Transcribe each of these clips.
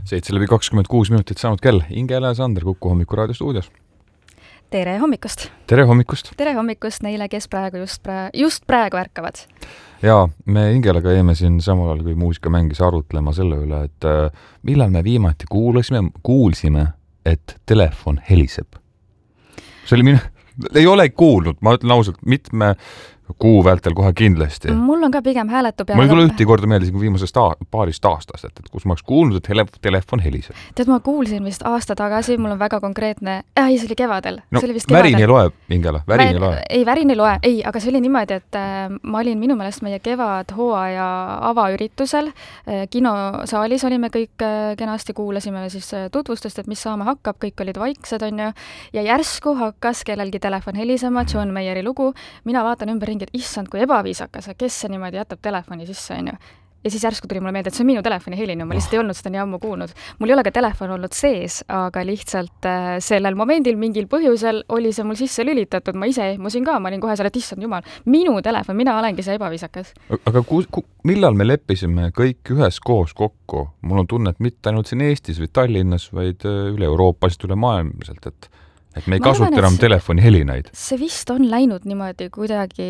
7:26 minutit saanud kell. Ingela ja Sander Kuku Hommikuraadio stuudios. Tere hommikust! Tere hommikust! Tere hommikust neile, kes praegu just praegu ärkavad. Jaa, me Ingelaga jäime siin samal ajal, kui muusika mängis arutlema selle üle, et millal me viimati kuulsime, et telefon heliseb. See oli ei ole kuulnud, ma ütlen ausalt, mitme kuu vältel kohe kindlasti. Mul on ka pigem hääletu peale. Mul ei tule ühti korda meeldis viimasest paarist aastast, et kus ma oleks kuulnud, et telefon heliseb. Tead, ma kuulsin vist aasta tagasi, mul on väga konkreetne... see oli kevadel. No, see oli vist värin ei loe, Ingela, värin ei loe. Värin ei loe, aga see oli niimoodi, et ma olin minu meelest meie kevadhooaja avaüritusel. Kinosaalis olime kõik kenasti, kuulasime siis tutvustust, et mis saama hakkab, kõik olid vaiksed, on ju. Ja järsku hakkas kellelgi telefon helisema, John Mayeri lugu. Mina vaatan ümber et issand, kui ebaviisakas, kes see niimoodi jätab telefoni sisse, on ju. Ja siis järsku tuli mulle meelde, et see on minu telefoni helinu, ma lihtsalt ei olnud seda nii ammu kuulnud. Mul ei ole ka telefon olnud sees, aga lihtsalt sellel momendil mingil põhjusel oli see mul sisse lülitatud, ma ise ehmusin ka, ma olin kohe seal, et issand jumal, minu telefon, mina olengi see ebaviisakas. Aga millal me leppisime kõik üheskoos kokku? Mul on tunne, et mitte ainult siin Eestis või Tallinnas, vaid üle Euroopas, üle maailmaselt, et me ei kasuta enam telefoni helinaid. See vist on läinud niimoodi kuidagi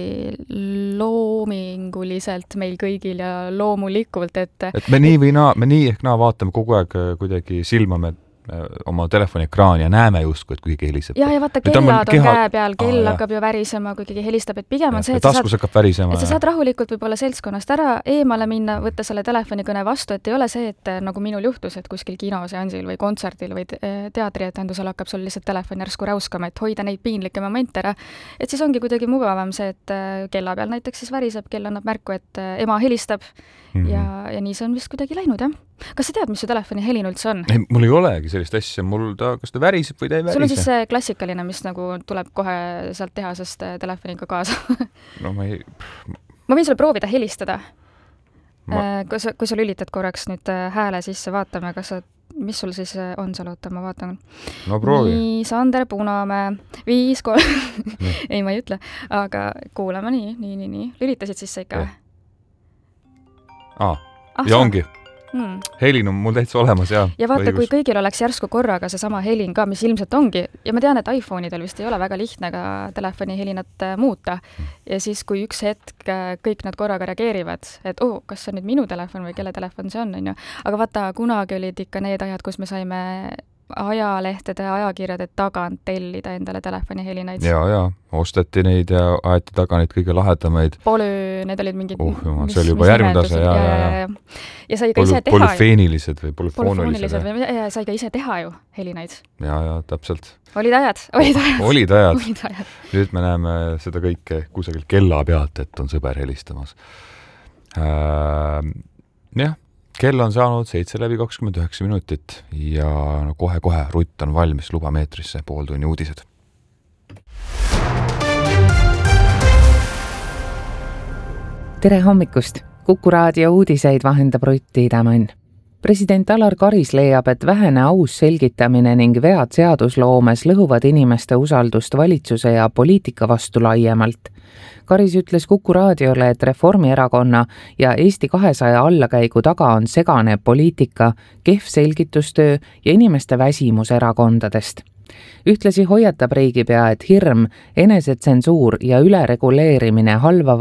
loominguliselt meil kõigil ja loomulikult, et me nii või naa, me nii ehk naa vaatame kogu aeg kuidagi silmame oma telefoni ekraani ja näeme justkui, et kui keegi heliseb. Ja vaata, kellad on käe peal, kell hakkab ju värisema, kui keegi helistab, et pigem on see, et sa saad rahulikult võib-olla seltskonnast ära eemale minna, võtta selle telefonikõne vastu, et ei ole see, et nagu minul juhtus, et kuskil kinoseansil või kontserdil või teatrietendusel hakkab sul lihtsalt telefon järsku räuskama, et hoida neid piinlikke momente ära. Et siis ongi kuidagi mugavam see, et kella peal näiteks siis väriseb, kell annab märku, et ema helistab ja nii see on vist kuidagi läinud, jah. Kas sa tead, mis su telefoni helin üldse on? Ei, mul ei olegi sellist asja. Kas ta väriseb või ta ei värise? Sul on siis see klassikaline, mis nagu tuleb kohe sealt tehasest telefoniga kaasa. No ma võin sulle proovida helistada. Kui sa lülitad korraks nüüd hääle sisse, vaatame, mis sul siis on seal, oota, ma vaatan. No proovi. Nii, Sander Punamäe, 5, 3... ei, ma ei ütle, aga kuulame nii. Lülitasid sisse ikka? Ja ongi. Helin on mul täitsa olemas, jah. Ja vaata, kui kõigil oleks järsku korraga see sama helin ka, mis ilmselt ongi, ja ma tean, et iPhone'idel vist ei ole väga lihtne ka telefoni helinat muuta. Ja siis, kui üks hetk kõik nad korraga reageerivad, et kas see on nüüd minu telefon või kelle telefon see on, ju. Aga vaata, kunagi olid ikka need ajad, kus me saime ajalehtede, ajakirjade tagant tellida endale telefoni helinaid. Ja, osteti neid ja aeti taga neid kõige lahedamaid. Need olid mingid... see oli juba järgmine tase, ja sai ka ise teha. Polüfeenilised või polüfoonilised. Ja sai ka ise teha ju helinaid. Ja, täpselt. Olid ajad. Nüüd me näeme seda kõike kusagil kella pealt, et on sõber helistamas. Jah. Kell on saanud 7:29 minutit ja kohe rutt on valmis lubameetrisse pooltunni uudised. Tere hommikust! Kuku raadio uudiseid vahendab Rutt Iidemann. President Alar Karis leiab, et vähene aus selgitamine ning vead seadusloomes lõhuvad inimeste usaldust valitsuse ja poliitika vastu laiemalt. Karis ütles Kuku raadiole, et Reformierakonna ja Eesti 200 allakäigu taga on segane poliitika, kehv selgitustöö ja inimeste väsimus erakondadest. Ühtlasi hoiatab riigipea, et hirm, enesetsensuur ja ülereguleerimine halvavad